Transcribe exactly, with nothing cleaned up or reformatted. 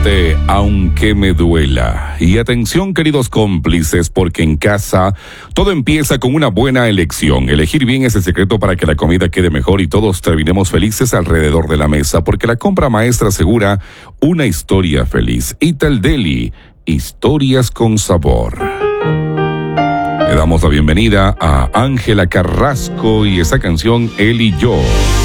amarte aunque me duela. Y atención, queridos cómplices, porque en casa todo empieza con una buena elección. Elegir bien es el secreto para que la comida quede mejor y todos terminemos felices alrededor de la mesa, porque la compra maestra asegura una historia feliz. Ital Deli, historias con sabor. Le damos la bienvenida a Ángela Carrasco y esa canción Él y Yo.